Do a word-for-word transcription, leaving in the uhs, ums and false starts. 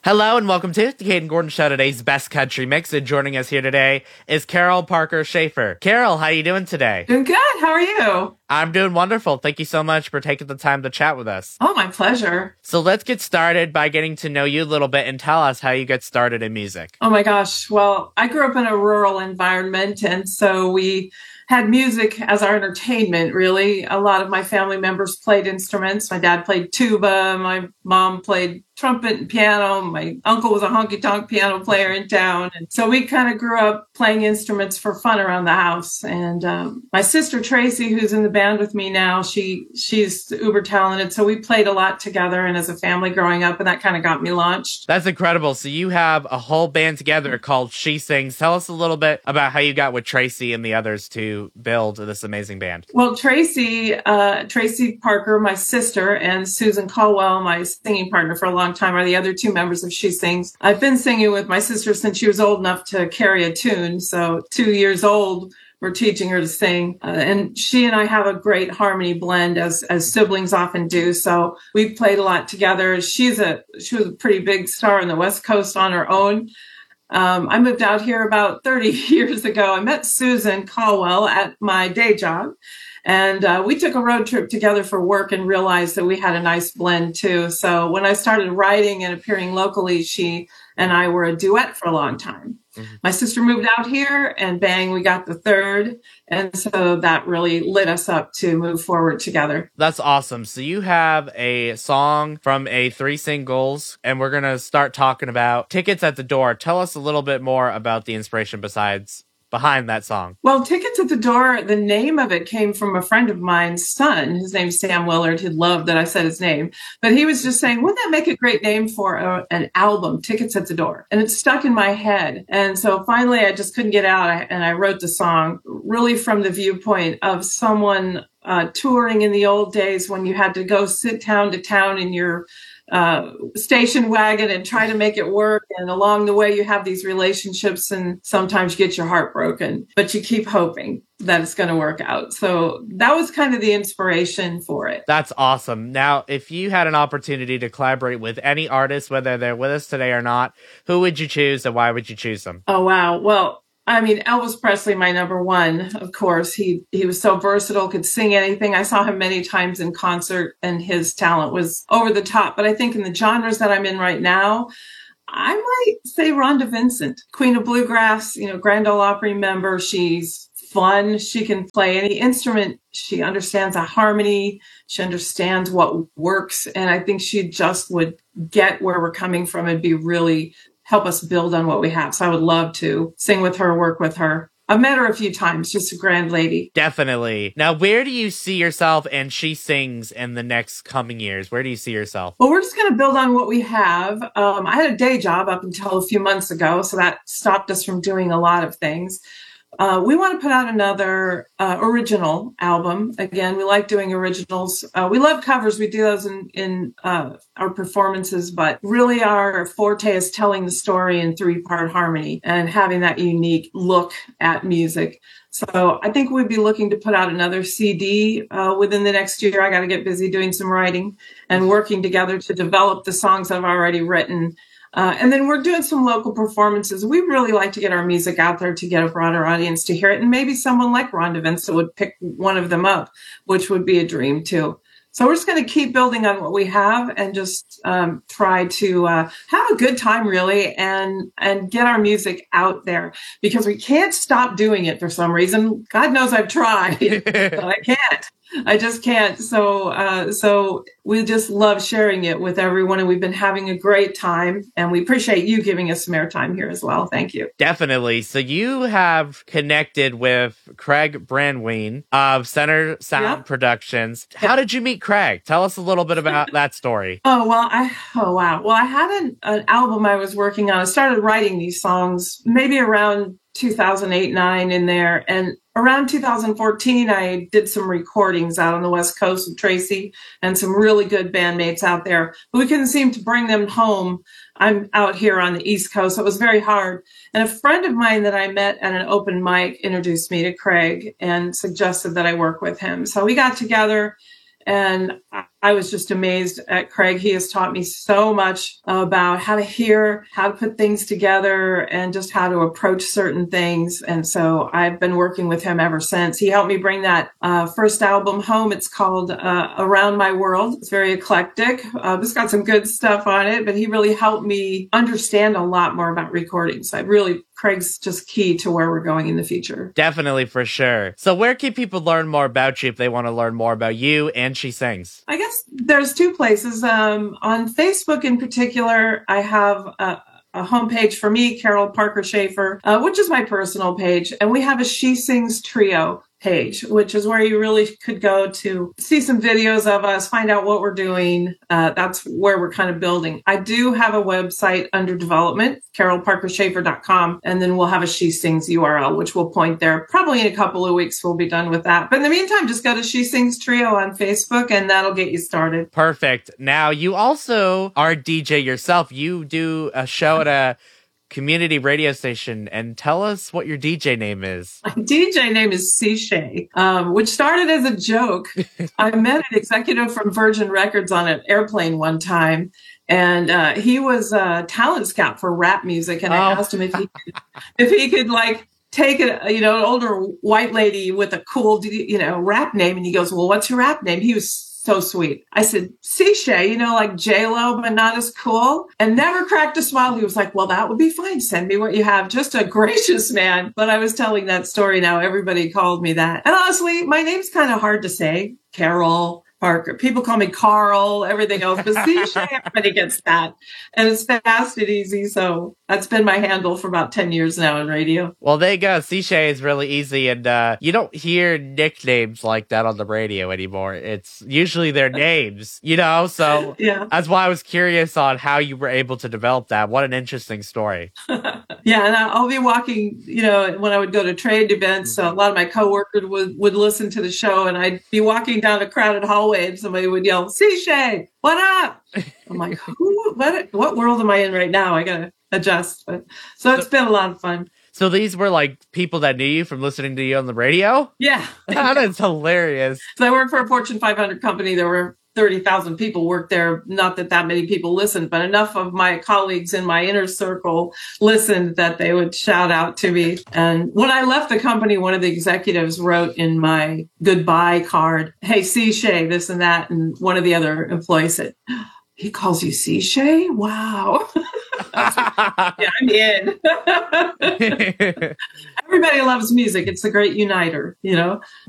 Hello and welcome to the Caden Gordon Show, today's best country mix. And joining us here today is Carol Parker Schaefer. Carol, how are you doing today? Doing good. How are you? I'm doing wonderful. Thank you so much for taking the time to chat with us. Oh, my pleasure. So let's get started by getting to know you a little bit and tell us how you get started in music. Oh my gosh. Well, I grew up in a rural environment, and so we had music as our entertainment, really. A lot of my family members played instruments. My dad played tuba. My mom played trumpet and piano. My uncle was a honky-tonk piano player in town. And so we kind of grew up playing instruments for fun around the house. And um, my sister Tracy, who's in the band with me now, she she's uber talented. So we played a lot together and as a family growing up, and that kind of got me launched. That's incredible. So you have a whole band together called She Sings. Tell us a little bit about how you got with Tracy and the others to build this amazing band. Well, Tracy, uh, Tracy Parker, my sister, and Susan Caldwell, my singing partner for a long time, are the other two members of She Sings. I've been singing with my sister since she was old enough to carry a tune. So two years old, we're teaching her to sing. Uh, and she and I have a great harmony blend as, as siblings often do. So we've played a lot together. She's a, she was a pretty big star on the West Coast on her own. Um, I moved out here about thirty years ago. I met Susan Caldwell at my day job. And uh, we took a road trip together for work and realized that we had a nice blend too. So when I started writing and appearing locally, she and I were a duet for a long time. Mm-hmm. My sister moved out here and bang, we got the third. And so that really lit us up to move forward together. That's awesome. So you have a song from a three singles, and we're going to start talking about Tickets at the Door. Tell us a little bit more about the inspiration besides behind that song. Well, Tickets at the Door, the name of it came from a friend of mine's son. His name's Sam Willard. He'd love that I said his name. But he was just saying, wouldn't that make a great name for a, an album, Tickets at the Door? And it stuck in my head. And so finally, I just couldn't get out. And I wrote the song really from the viewpoint of someone uh, touring in the old days when you had to go sit town to town in your uh, station wagon and try to make it work. And along the way, you have these relationships and sometimes you get your heart broken, but you keep hoping that it's going to work out. So that was kind of the inspiration for it. That's awesome. Now, if you had an opportunity to collaborate with any artist, whether they're with us today or not, who would you choose and why would you choose them? Oh, wow. Well, I mean, Elvis Presley, my number one, of course. He he was so versatile, could sing anything. I saw him many times in concert, and his talent was over the top. But I think in the genres that I'm in right now, I might say Rhonda Vincent, Queen of Bluegrass, you know, Grand Ole Opry member. She's fun. She can play any instrument. She understands a harmony. She understands what works. And I think she just would get where we're coming from and be really help us build on what we have. So I would love to sing with her, work with her. I've met her a few times, just a grand lady. Definitely. Now, where do you see yourself and She Sings in the next coming years? Where do you see yourself? Well, we're just going to build on what we have. Um, I had a day job up until a few months ago, so that stopped us from doing a lot of things. Uh, we want to put out another uh, original album. Again, we like doing originals. Uh, we love covers. We do those in, in uh, our performances, but really our forte is telling the story in three-part harmony and having that unique look at music. So I think we'd be looking to put out another C D uh, within the next year. I got to get busy doing some writing and working together to develop the songs I've already written. Uh, and then we're doing some local performances. We really like to get our music out there to get a broader audience to hear it. And maybe someone like Rhonda Vincent would pick one of them up, which would be a dream too. So we're just going to keep building on what we have and just um, try to uh, have a good time, really, and and get our music out there because we can't stop doing it for some reason. God knows I've tried, but I can't. I just can't. So, uh, so we just love sharing it with everyone, and we've been having a great time. And we appreciate you giving us some airtime here as well. Thank you. Definitely. So you have connected with Craig Brandwein of Center Sound Yep. Productions. How did you meet Craig? Tell us a little bit about that story. Oh, well, I, oh, wow. Well, I had an, an album I was working on. I started writing these songs maybe around two thousand eight, nine in there. And around two thousand fourteen, I did some recordings out on the West Coast with Tracy and some really good bandmates out there, but we couldn't seem to bring them home. I'm out here on the East Coast, so it was very hard. And a friend of mine that I met at an open mic introduced me to Craig and suggested that I work with him. So we got together and I was just amazed at Craig. He has taught me so much about how to hear, how to put things together, and just how to approach certain things. And so I've been working with him ever since. He helped me bring that uh, first album home. It's called uh, Around My World. It's very eclectic. Uh, it's got some good stuff on it, but he really helped me understand a lot more about recordings. I really, Craig's just key to where we're going in the future. Definitely, for sure. So where can people learn more about you if they want to learn more about you and She Sings? I guess there's two places. Um, on Facebook in particular, I have a, a homepage for me, Carol Parker Schaefer, uh, which is my personal page. And we have a She Sings Trio page, which is where you really could go to see some videos of us, find out what we're doing. Uh, that's where we're kind of building. I do have a website under development, carol parker schaefer dot com, and then we'll have a She Sings U R L, which will point there. Probably in a couple of weeks, we'll be done with that. But in the meantime, just go to She Sings Trio on Facebook, and that'll get you started. Perfect. Now, you also are a D J yourself. You do a show at a community radio station, and tell us what your D J name is. My D J name is C Shay, um, which started as a joke. I met an executive from Virgin Records on an airplane one time, and uh, he was a talent scout for rap music, and I Oh. asked him if he could, if he could like take a you know an older white lady with a cool you know rap name, and he goes, "Well, what's your rap name?" He was so sweet. I said, C Shay, you know, like J-Lo, but not as cool. And never cracked a smile. He was like, well, that would be fine. Send me what you have. Just a gracious man. But I was telling that story now. Everybody called me that. And honestly, my name's kind of hard to say. Carol Parker. People call me Carl, everything else. But C Shay, everybody gets that. And it's fast and easy. So that's been my handle for about ten years now in radio. Well, there you go. C Shay is really easy, and uh, you don't hear nicknames like that on the radio anymore. It's usually their names, you know? So Yeah. that's why I was curious on how you were able to develop that. What an interesting story. Yeah, and I'll be walking, you know, when I would go to trade events, so a lot of my coworkers would, would listen to the show, and I'd be walking down a crowded hallway, and somebody would yell, C Shay, what up? I'm like, who, what, what world am I in right now? I got to adjust. But, so it's been a lot of fun. So these were like people that knew you from listening to you on the radio? Yeah. That is hilarious. So I work for a Fortune five hundred company. There were thirty thousand people work there. Not that that many people listened, but enough of my colleagues in my inner circle listened that they would shout out to me. And when I left the company, one of the executives wrote in my goodbye card, hey, C Shay, this and that. And one of the other employees said, he calls you C Shay? Wow. Yeah, I'm in. Everybody loves music. It's a great uniter, you know?